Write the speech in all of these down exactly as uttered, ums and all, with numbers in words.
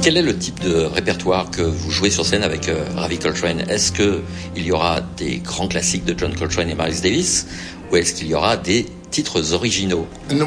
Quel est le type de répertoire que vous jouez sur scène avec euh, Ravi Coltrane ? Est-ce qu'il y aura des grands classiques de John Coltrane et Miles Davis, ou est-ce qu'il y aura des titres originaux ?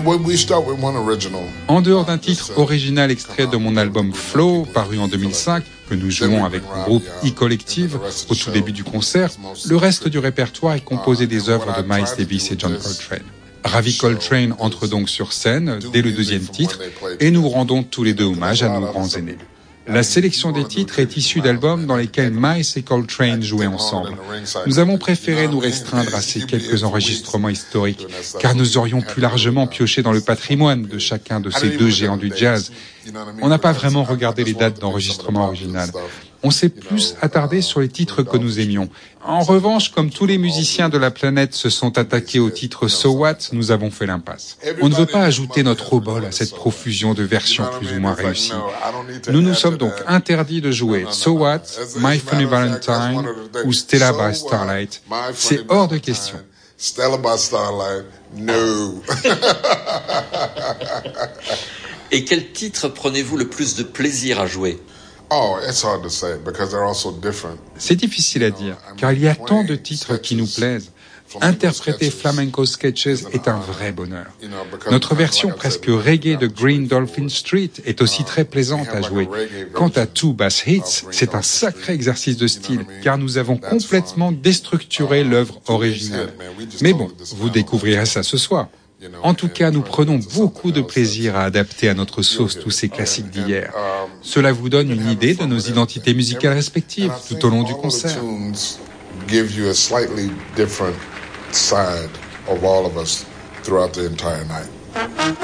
En dehors d'un titre original extrait de mon album Flow, paru en deux mille cinq, que nous jouons avec mon groupe E-Collective au tout début du concert, le reste du répertoire est composé des œuvres de Miles Davis et John Coltrane. Ravi Coltrane entre donc sur scène dès le deuxième titre et nous rendons tous les deux hommage à nos grands aînés. La sélection des titres est issue d'albums dans lesquels Miles et Coltrane jouaient ensemble. Nous avons préféré nous restreindre à ces quelques enregistrements historiques, car nous aurions pu largement piocher dans le patrimoine de chacun de ces deux géants du jazz. On n'a pas vraiment regardé les dates d'enregistrement originales. On s'est plus attardé sur les titres que nous aimions. En revanche, comme tous les musiciens de la planète se sont attaqués au titre So What, nous avons fait l'impasse. On ne veut pas ajouter notre obol à cette profusion de versions plus ou moins réussies. Nous nous sommes donc interdits de jouer So What, My Funny Valentine ou Stella by Starlight. C'est hors de question. Stella by Starlight, no. Et quel titre prenez-vous le plus de plaisir à jouer ? Oh, it's hard to say because they're all so different. C'est difficile à dire, car il y a tant de titres qui nous plaisent. Interpréter Flamenco Sketches est un vrai bonheur. Notre version presque reggae de Green Dolphin Street est aussi très plaisante à jouer. Quant à Two Bass Hits, c'est un sacré exercice de style, car nous avons complètement déstructuré l'œuvre originale. Mais bon, vous découvrirez ça ce soir. En tout cas, nous prenons beaucoup de plaisir à adapter à notre sauce tous ces classiques d'hier. Cela vous donne une idée de nos identités musicales respectives tout au long du concert. Give you a slightly different side of all of us throughout the entire night.